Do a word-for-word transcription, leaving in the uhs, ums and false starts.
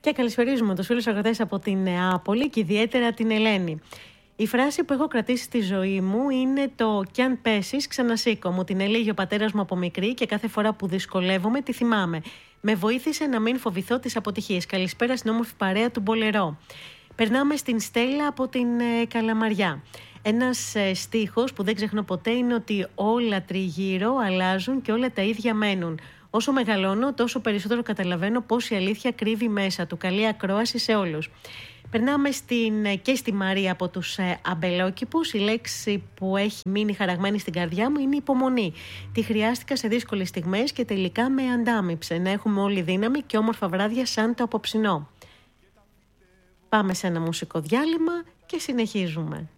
Και καλησπερίζουμε τους φίλους αγροτές από την Νεάπολη και ιδιαίτερα την Ελένη. Η φράση που έχω κρατήσει στη ζωή μου είναι το «Κι αν πέσεις, ξανασήκω». Μου την έλεγε ο πατέρας μου από μικρή και κάθε φορά που δυσκολεύομαι τη θυμάμαι. Με βοήθησε να μην φοβηθώ τις αποτυχίες. Καλησπέρα στην όμορφη παρέα του Μπολερό. Περνάμε στην Στέλλα από την ε, Καλαμαριά. Ένας ε, στίχος που δεν ξεχνώ ποτέ είναι ότι όλα τριγύρω αλλάζουν και όλα τα ίδια μένουν. Όσο μεγαλώνω, τόσο περισσότερο καταλαβαίνω πώς η αλήθεια κρύβει μέσα του. Καλή ακρόαση σε όλους. Περνάμε στην, και στη Μαρία από τους ε, αμπελόκηπους. Η λέξη που έχει μείνει χαραγμένη στην καρδιά μου είναι υπομονή. Τη χρειάστηκα σε δύσκολες στιγμές και τελικά με αντάμυψε. Να έχουμε όλη δύναμη και όμορφα βράδια σαν το απόψινό. Πάμε σε ένα μουσικό διάλειμμα και συνεχίζουμε.